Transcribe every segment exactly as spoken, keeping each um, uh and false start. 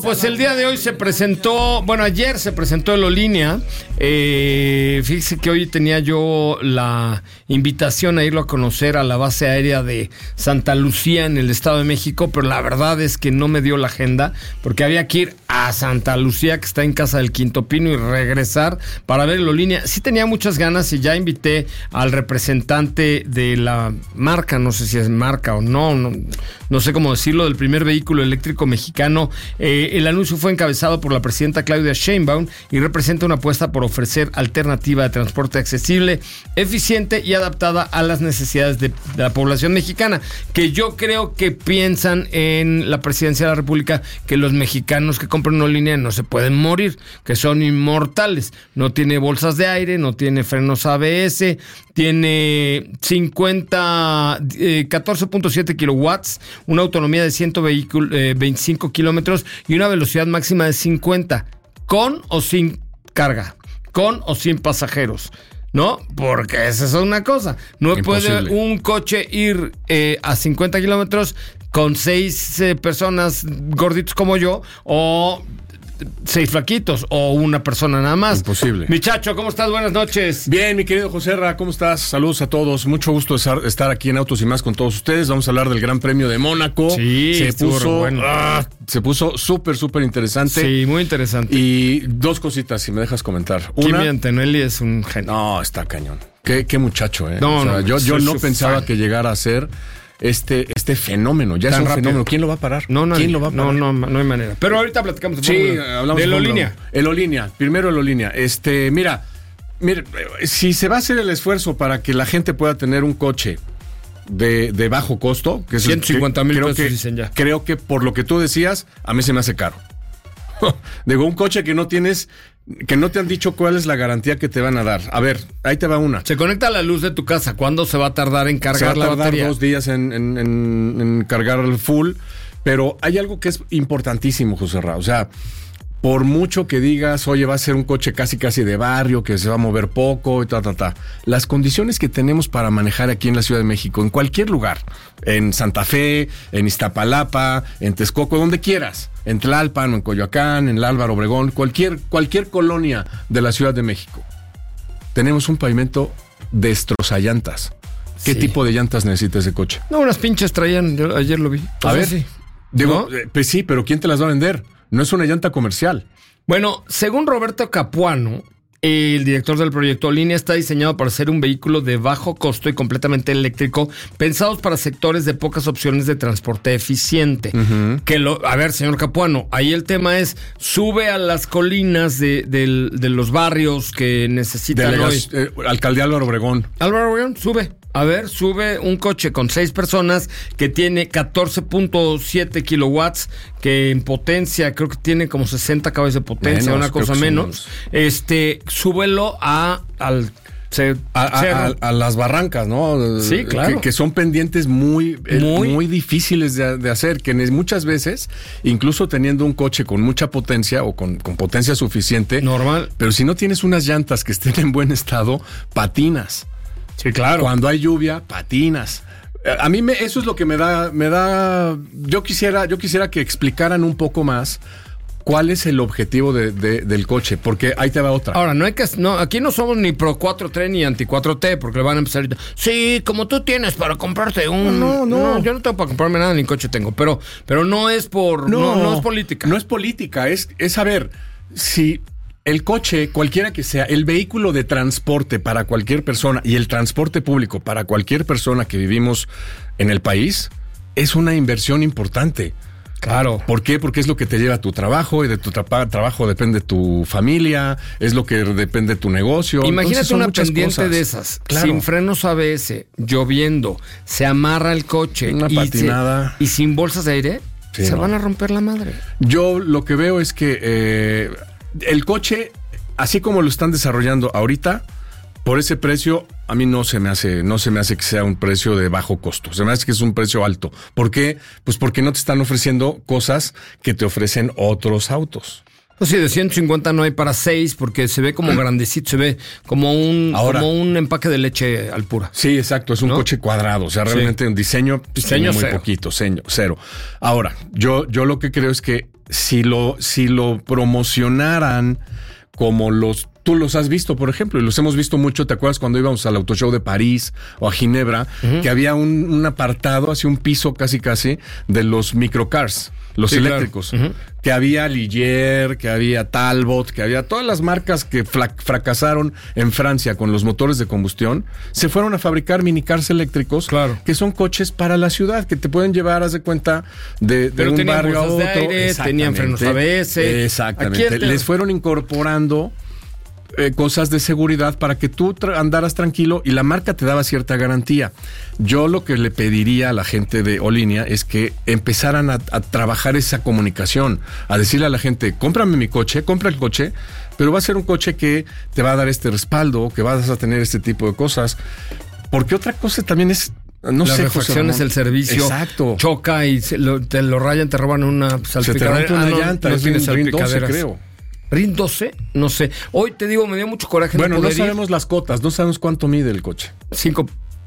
Pues el día de hoy se presentó, bueno, ayer se presentó el Olínea. Eh, fíjese que hoy tenía yo la invitación a irlo a conocer a la base aérea de Santa Lucía en el Estado de México, pero la verdad es que no me dio la agenda porque había que ir a Santa Lucía, que está en Casa del Quinto Pino, y regresar para ver el Olínea. Sí tenía muchas ganas y ya invité al representante de la marca, no sé si es marca o no, no, no sé cómo decirlo, del primer vehículo eléctrico mexicano. Eh, el anuncio fue encabezado por la presidenta Claudia Sheinbaum y representa una apuesta por ofrecer alternativa de transporte accesible, eficiente y adaptada a las necesidades de, de la población mexicana, que yo creo que piensan en la presidencia de la República que los mexicanos que compran una línea no se pueden morir, que son inmortales. No tiene bolsas de aire, no tiene frenos A B S, tiene cincuenta, eh, catorce punto siete kilowatts, una autonomía de ciento veinticinco kilómetros y una velocidad máxima de cincuenta, con o sin carga, con o sin pasajeros, ¿no? Porque esa es una cosa. No Imposible. puede un coche ir eh, a cincuenta kilómetros con seis eh, personas gorditos como yo, o seis flaquitos, o una persona nada más. Imposible. Muchacho, ¿cómo estás? Buenas noches. Bien, mi querido José Ra, ¿cómo estás? Saludos a todos. Mucho gusto estar, estar aquí en Autos y Más con todos ustedes. Vamos a hablar del Gran Premio de Mónaco. Sí, se estuvo puso, bueno. ah, se puso súper, súper interesante. Sí, muy interesante. Y dos cositas, si me dejas comentar. Kimi Una, Antonelli es un genio. no, está cañón. Qué, qué muchacho, ¿eh? No, o sea, no, yo, yo soy no su pensaba fan. que llegara a ser este, este fenómeno. Ya es Tan un rápido. fenómeno. ¿Quién lo va a parar? No, no, ¿Quién lo va a parar? no, no, no hay manera. Pero ahorita platicamos de Sí, Fórmula- hablamos de la Fórmula línea. uno. El Olínea, primero el Olínea. Este, mira, mira, si se va a hacer el esfuerzo para que la gente pueda tener un coche de, de bajo costo, que es ciento cincuenta mil creo pesos que, dicen ya. Creo que por lo que tú decías, a mí se me hace caro. Digo, un coche que no tienes, que no te han dicho cuál es la garantía que te van a dar. A ver, ahí te va una. Se conecta a la luz de tu casa. ¿Cuándo se va a tardar en Se va cargar a la tardar batería? dos días en, en, en, en cargar el full, pero hay algo que es importantísimo, José Ra. O sea, por mucho que digas, oye, va a ser un coche casi casi de barrio, que se va a mover poco y ta, ta, ta. Las condiciones que tenemos para manejar aquí en la Ciudad de México, en cualquier lugar, en Santa Fe, en Iztapalapa, en Texcoco, donde quieras, en Tlalpan o en Coyoacán, en Álvaro Obregón, cualquier, cualquier colonia de la Ciudad de México, tenemos un pavimento destrozallantas. ¿Qué Sí. tipo de llantas necesita ese coche? No, unas pinches traían, yo ayer lo vi. A O sea, ver, sí. digo, ¿No? eh, pues sí, pero ¿quién te las va a vender? No es una llanta comercial. Bueno, según Roberto Capuano, el director del proyecto Olínea, está diseñado para ser un vehículo de bajo costo y completamente eléctrico, pensados para sectores de pocas opciones de transporte eficiente. Uh-huh. Que lo, a ver, señor Capuano, ahí el tema es, sube a las colinas de, de, de los barrios que necesitan hoy. Eh, Alcaldía Álvaro Obregón. Álvaro Obregón, sube. A ver, sube un coche con seis personas que tiene catorce punto siete kilowatts, que en potencia creo que tiene como sesenta caballos de potencia, Menos, una cosa menos. menos. Este, súbelo a al ce- A, a, a, a las barrancas, ¿no? Sí, claro. Que, que son pendientes muy, eh, Muy. muy difíciles de, de hacer, que muchas veces, incluso teniendo un coche con mucha potencia o con, con potencia suficiente, Normal. pero si no tienes unas llantas que estén en buen estado, patinas. Sí, claro. Cuando hay lluvia, patinas. A mí me, eso es lo que me da, me da. Yo quisiera, yo quisiera que explicaran un poco más cuál es el objetivo de, de, del coche, porque ahí te va otra. Ahora, no hay que, no, aquí no somos ni pro cuatro T ni anti cuatro T, porque le van a empezar a... Sí, como tú tienes para comprarte un... No, no, no. Yo no tengo para comprarme nada, ni coche tengo, pero, pero no es por... No, no, no es política. No es política, es, es saber si el coche, cualquiera que sea, el vehículo de transporte para cualquier persona y el transporte público para cualquier persona que vivimos en el país, es una inversión importante. Claro. ¿Por qué? Porque es lo que te lleva a tu trabajo y de tu tra- trabajo depende tu familia, es lo que depende tu negocio. Imagínate Entonces, son una muchas pendiente cosas. de esas, Claro. sin frenos A B S, lloviendo, se amarra el coche Una y, patinada. se- y sin bolsas de aire, Sí, se no. van a romper la madre. Yo lo que veo es que eh, el coche, así como lo están desarrollando ahorita, por ese precio, a mí no se me hace, no se me hace que sea un precio de bajo costo. Se me hace que es un precio alto. ¿Por qué? Pues porque no te están ofreciendo cosas que te ofrecen otros autos. Pues sí, de ciento cincuenta no hay para seis porque se ve como grandecito, se ve como un, Ahora. como un empaque de leche al pura. Sí, exacto, es un ¿No? coche cuadrado, o sea, realmente Sí. un diseño, pues, Diseño tiene muy cero. poquito, seño, cero. Ahora, yo, yo lo que creo es que si lo, si lo promocionaran como los... Tú los has visto, por ejemplo, y los hemos visto mucho. ¿Te acuerdas cuando íbamos al Auto Show de París o a Ginebra? Uh-huh. Que había un, un apartado, así un piso casi casi, de los microcars, los sí, eléctricos. Claro. Uh-huh. Que había Ligier, que había Talbot, que había todas las marcas que fla- fracasaron en Francia con los motores de combustión, se fueron a fabricar minicars eléctricos, claro. que son coches para la ciudad, que te pueden llevar, haz de cuenta, de, de un barrio a otro. De aire, tenían frenos A B S. Exactamente. Les fueron incorporando Eh, cosas de seguridad para que tú tra- andaras tranquilo y la marca te daba cierta garantía. Yo lo que le pediría a la gente de Olinia es que empezaran a, a trabajar esa comunicación, a decirle a la gente, cómprame mi coche, compra el coche, pero va a ser un coche que te va a dar este respaldo, que vas a tener este tipo de cosas. Porque otra cosa también es... No Las sé, refacciones, el servicio. Exacto. Choca y se lo, te lo rayan, te roban una salpicadera. Se te rompe una ah, no, llanta, no es tienes un RIN doce, salpicaderas. creo. RIN doce, no sé. Hoy te digo, me dio mucho coraje. Bueno, no, no sabemos ir. Las cotas, no sabemos cuánto mide el coche. Cinco.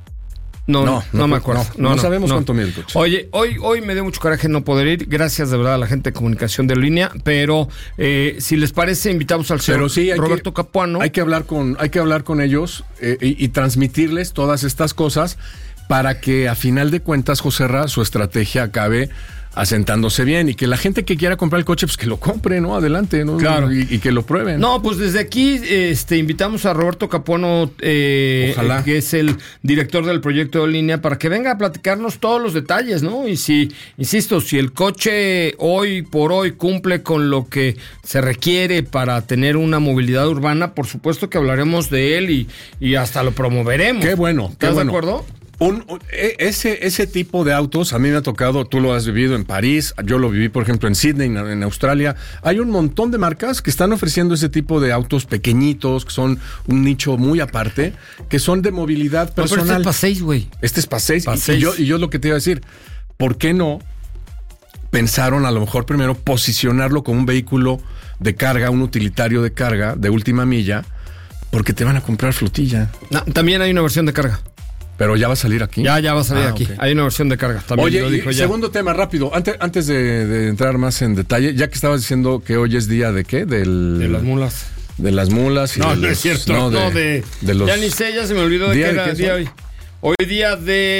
No, no, no, no me acuerdo. No, no, no sabemos no. cuánto mide el coche. Oye, hoy, hoy me dio mucho coraje no poder ir. Gracias de verdad a la gente de comunicación de Línea. Pero eh, si les parece, invitamos al señor sí, Roberto que, Capuano. Hay que hablar con, hay que hablar con ellos eh, y, y transmitirles todas estas cosas para que a final de cuentas, José Ra, su estrategia acabe asentándose bien y que la gente que quiera comprar el coche, pues que lo compre, ¿no? Adelante, ¿no? Claro. Y, y que lo prueben. No, pues desde aquí este, invitamos a Roberto Capuano, eh, Ojalá. que es el director del proyecto de Línea, para que venga a platicarnos todos los detalles, ¿no? Y si, insisto, si el coche hoy por hoy cumple con lo que se requiere para tener una movilidad urbana, por supuesto que hablaremos de él y, y hasta lo promoveremos. Qué bueno, qué ¿Estás bueno. de acuerdo? Un, un, ese, ese tipo de autos a mí me ha tocado, tú lo has vivido en París, yo lo viví por ejemplo en Sydney, en, en Australia. Hay un montón de marcas que están ofreciendo ese tipo de autos pequeñitos, que son un nicho muy aparte, que son de movilidad personal. No, pero este es para seis, güey. Este es para seis. Pa y, seis. Y, yo, y yo lo que te iba a decir, ¿por qué no pensaron a lo mejor primero posicionarlo como un vehículo de carga, un utilitario de carga de última milla? Porque te van a comprar flotilla. No, también hay una versión de carga. Pero ya va a salir aquí. Ya, ya va a salir ah, aquí. Okay. Hay una versión de carga. También Oye, lo dijo y ya. Segundo tema, rápido. Antes, antes de, de entrar más en detalle, ya que estabas diciendo que hoy es día de qué? Del, de las mulas. De las mulas. Y no, de no los, es cierto. No, de, no, de, de los... Ya ni sé, ya se me olvidó de qué era el día hoy. Hoy día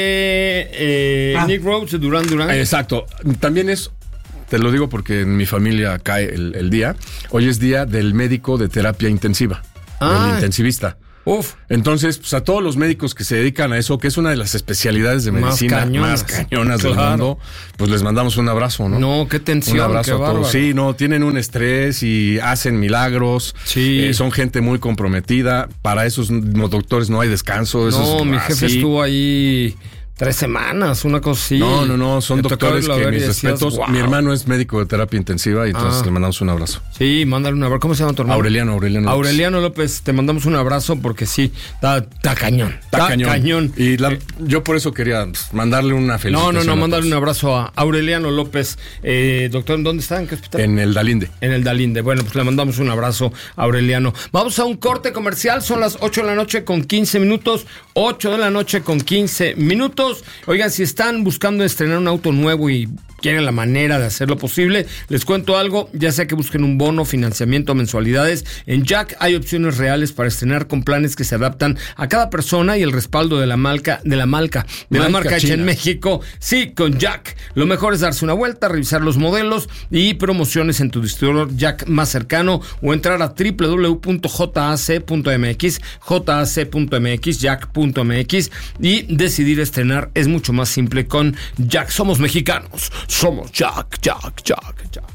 de eh, ah. Nick Rhodes, de Duran Duran. Exacto. También es... Te lo digo porque en mi familia cae el, el día. Hoy es día del médico de terapia intensiva. Ah. Del intensivista. Uf. Entonces, pues a todos los médicos que se dedican a eso, que es una de las especialidades de medicina más cañonas, más cañonas claro. del mundo, pues les mandamos un abrazo, ¿no? No, qué tensión. Un abrazo qué a todos. Sí, no, tienen un estrés y hacen milagros. Sí. Eh, son gente muy comprometida. Para esos doctores no hay descanso. Eso no, es mi así. jefe estuvo ahí tres semanas, una cosa así. No, no, no, son doctores que mis respetos. Wow. Mi hermano es médico de terapia intensiva y entonces ah. le mandamos un abrazo. Sí, mándale un abrazo. ¿Cómo se llama tu hermano? Aureliano, Aureliano López. Aureliano López, te mandamos un abrazo porque sí, está, está cañón. Está cañón. cañón. Y la, yo por eso quería mandarle una felicitación. No, no, no, mandarle un abrazo a Aureliano López. Eh, doctor, ¿en dónde está? ¿En qué hospital? En el Dalinde. En el Dalinde. Bueno, pues le mandamos un abrazo a Aureliano. Vamos a un corte comercial, son las ocho de la noche con quince minutos. ocho de la noche con quince minutos. Oigan, si están buscando estrenar un auto nuevo y quieren la manera de hacerlo posible, les cuento algo, ya sea que busquen un bono, financiamiento, mensualidades, en Jack hay opciones reales para estrenar con planes que se adaptan a cada persona y el respaldo de la marca, de la marca, de marca la marca China. Hecha en México, sí, con Jack. Lo mejor es darse una vuelta, revisar los modelos y promociones en tu distribuidor Jack más cercano o entrar a doble u doble u doble u punto j a c punto m x, j a c punto m x, jack punto m x y decidir estrenar es mucho más simple con Jack. Somos mexicanos. Somos Jack, Jack, Jack, Jack.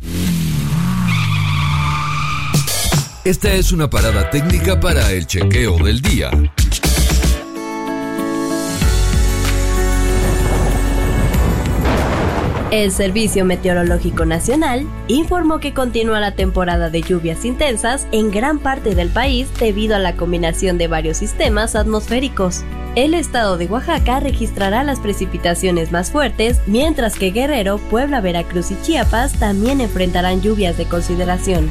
Esta es una parada técnica para el chequeo del día. El Servicio Meteorológico Nacional informó que continúa la temporada de lluvias intensas en gran parte del país debido a la combinación de varios sistemas atmosféricos. El estado de Oaxaca registrará las precipitaciones más fuertes, mientras que Guerrero, Puebla, Veracruz y Chiapas también enfrentarán lluvias de consideración.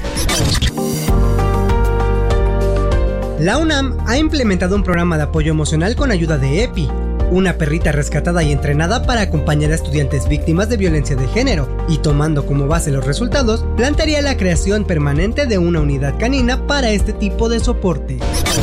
La UNAM ha implementado un programa de apoyo emocional con ayuda de EPI. una perrita rescatada y entrenada para acompañar a estudiantes víctimas de violencia de género, y tomando como base los resultados, plantearía la creación permanente de una unidad canina para este tipo de soporte.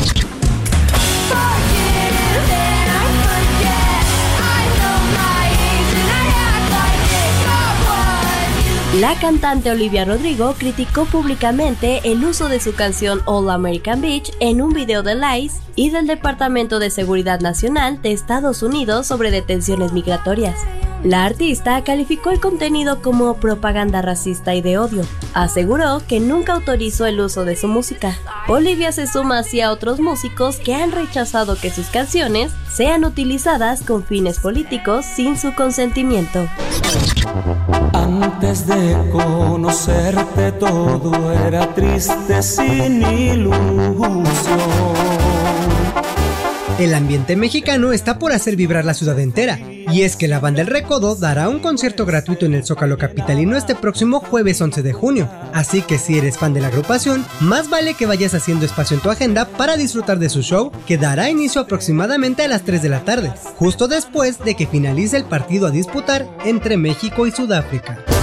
La cantante Olivia Rodrigo criticó públicamente el uso de su canción All American Beach en un video de Lice y del Departamento de Seguridad Nacional de Estados Unidos sobre detenciones migratorias. La artista calificó el contenido como propaganda racista y de odio. Aseguró que nunca autorizó el uso de su música. Olivia se suma así a otros músicos que han rechazado que sus canciones sean utilizadas con fines políticos sin su consentimiento. Antes de conocerte todo era triste sin ilusión. El ambiente mexicano está por hacer vibrar la ciudad entera, y es que la banda El Recodo dará un concierto gratuito en el Zócalo capitalino este próximo jueves once de junio, así que si eres fan de la agrupación, más vale que vayas haciendo espacio en tu agenda para disfrutar de su show, que dará inicio aproximadamente a las tres de la tarde, justo después de que finalice el partido a disputar entre México y Sudáfrica.